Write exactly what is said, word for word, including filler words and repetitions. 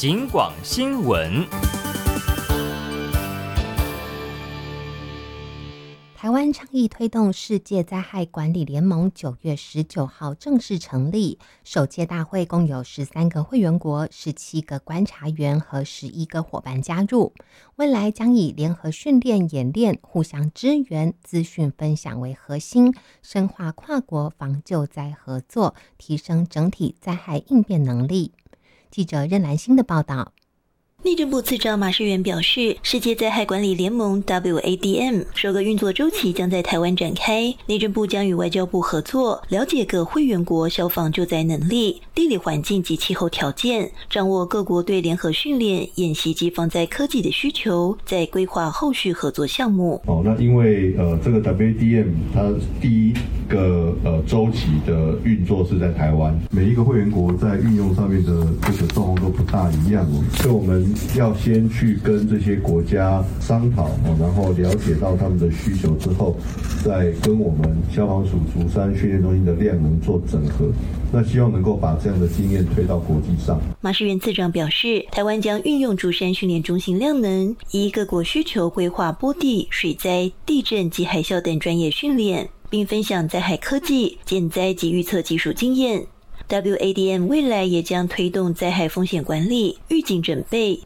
警广新闻。 台湾倡议推动世界灾害管理联盟九月十九号正式成立，首届大会共有十三个会员国、十七个观察员和十一个伙伴加入。未来将以联合训练演练、互相支援、资讯分享为核心，深化跨国防救灾合作，提升整体灾害应变能力。记者任兰欣的报道。 内政部次长马世元表示，世界灾害管理联盟 W A D M 首个运作周期将在台湾展开，内政部将与外交部合作，了解各会员国消防救灾能力、地理环境及气候条件，掌握各国对联合训练、演习及防灾科技的需求，再规划后续合作项目。 哦，那因为呃这个 W A D M 它第一个呃周期的运作是在台湾，每一个会员国在运用上面的这个状况都不大一样哦，所以我们要先去跟这些国家商讨，然后了解到他们的需求之后，再跟我们消防署竹山训练中心的量能做整合，那希望能够把这样的经验推到国际上。 马世元次长表示，台湾将运用竹山训练中心量能，依各国需求规划波地、水灾、地震及海啸等专业训练，并分享灾害科技、减灾及预测技术经验。W A D M 未来也将推动灾害风险管理、预警准备、